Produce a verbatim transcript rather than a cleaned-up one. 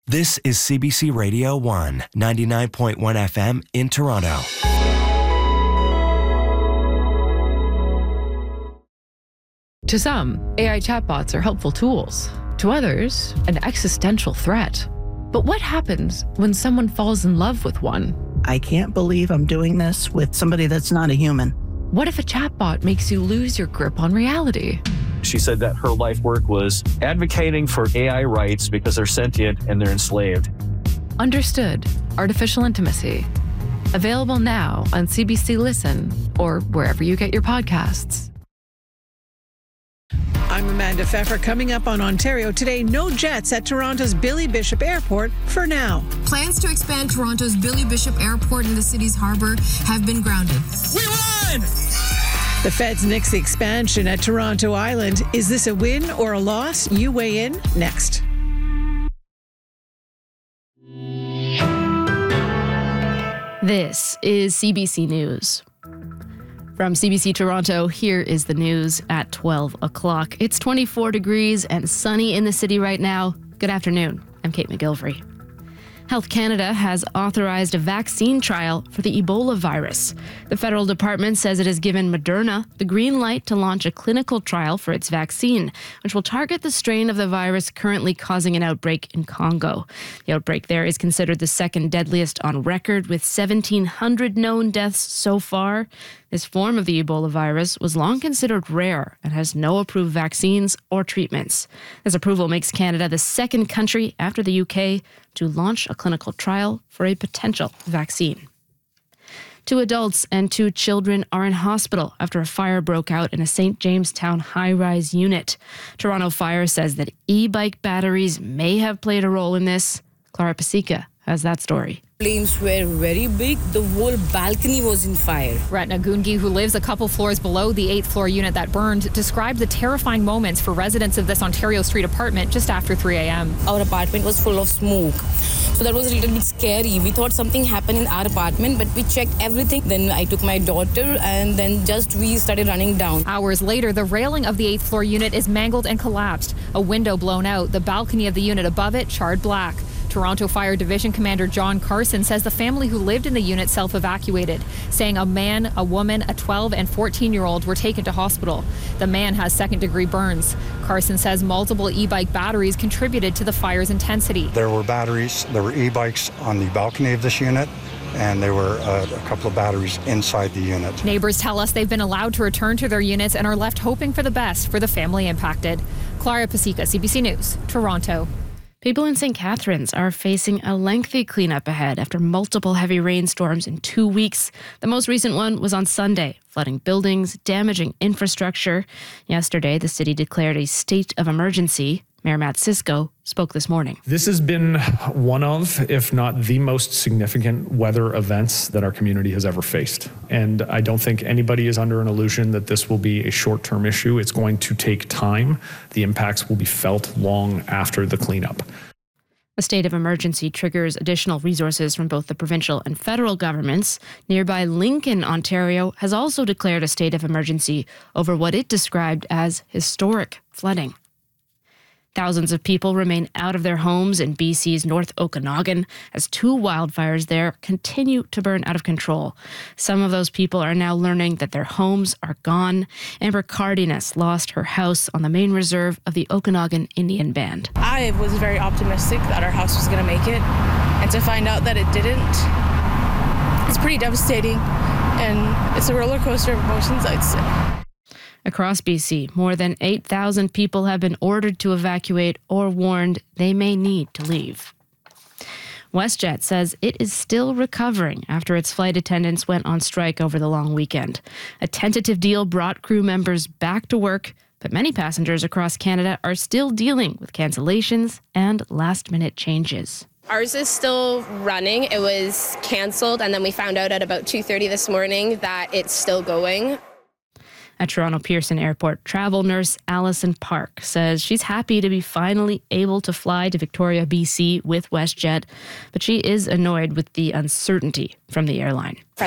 This is C B C Radio one, ninety-nine point one F M in Toronto. To some, A I chatbots are helpful tools. To others, an existential threat. But what happens when someone falls in love with one? I can't believe I'm doing this with somebody that's not a human. What if a chatbot makes you lose your grip on reality? She said that her life work was advocating for A I rights because they're sentient and they're enslaved. Understood. Artificial Intimacy. Available now on C B C Listen or wherever you get your podcasts. I'm Amanda Pfeffer. Coming up on Ontario Today, no jets at Toronto's Billy Bishop Airport for now. Plans to expand Toronto's Billy Bishop Airport in the city's harbour have been grounded. We won! The feds nix the expansion at Toronto Island. Is this a win or a loss? You weigh in next. This is C B C News. From C B C Toronto, here is the news at twelve o'clock. It's twenty-four degrees and sunny in the city right now. Good afternoon. I'm Kate McGilvery. Health Canada has authorized a vaccine trial for the Ebola virus. The federal department says it has given Moderna the green light to launch a clinical trial for its vaccine, which will target the strain of the virus currently causing an outbreak in Congo. The outbreak there is considered the second deadliest on record, with seventeen hundred known deaths so far. This form of the Ebola virus was long considered rare and has no approved vaccines or treatments. This approval makes Canada the second country after the U K to launch a clinical trial for a potential vaccine. Two adults and two children are in hospital after a fire broke out in a Saint Jamestown high-rise unit. Toronto Fire says that e-bike batteries may have played a role in this. Clara Pasica has that story. Flames were very big. The whole balcony was in fire. Retna Gungi, who lives a couple floors below the eighth floor unit that burned, described the terrifying moments for residents of this Ontario Street apartment just after three a.m. Our apartment was full of smoke. So that was a little bit scary. We thought something happened in our apartment, but we checked everything. Then I took my daughter and then just we started running down. Hours later, the railing of the eighth floor unit is mangled and collapsed. A window blown out. The balcony of the unit above it charred black. Toronto Fire Division Commander John Carson says the family who lived in the unit self-evacuated, saying a man, a woman, a twelve and fourteen-year-old were taken to hospital. The man has second-degree burns. Carson says multiple e-bike batteries contributed to the fire's intensity. There were batteries, there were e-bikes on the balcony of this unit, and there were uh, a couple of batteries inside the unit. Neighbors tell us they've been allowed to return to their units and are left hoping for the best for the family impacted. Clara Pasica, C B C News, Toronto. People in Saint Catharines are facing a lengthy cleanup ahead after multiple heavy rainstorms in two weeks. The most recent one was on Sunday, flooding buildings, damaging infrastructure. Yesterday, the city declared a state of emergency. Mayor Matt Cisco spoke this morning. This has been one of, if not the most significant weather events that our community has ever faced. And I don't think anybody is under an illusion that this will be a short-term issue. It's going to take time. The impacts will be felt long after the cleanup. A state of emergency triggers additional resources from both the provincial and federal governments. Nearby Lincoln, Ontario, has also declared a state of emergency over what it described as historic flooding. Thousands of people remain out of their homes in B C's North Okanagan as two wildfires there continue to burn out of control. Some of those people are now learning that their homes are gone. Amber Cardenas lost her house on the main reserve of the Okanagan Indian Band. I was very optimistic that our house was going to make it, and to find out that it didn't, it's pretty devastating, and it's a roller coaster of emotions, I'd say. Across B C, more than eight thousand people have been ordered to evacuate or warned they may need to leave. WestJet says it is still recovering after its flight attendants went on strike over the long weekend. A tentative deal brought crew members back to work, but many passengers across Canada are still dealing with cancellations and last-minute changes. Ours is still running. It was canceled, and then we found out at about two thirty this morning that it's still going. At Toronto Pearson Airport, travel nurse Allison Park says she's happy to be finally able to fly to Victoria, B C with WestJet, but she is annoyed with the uncertainty from the airline.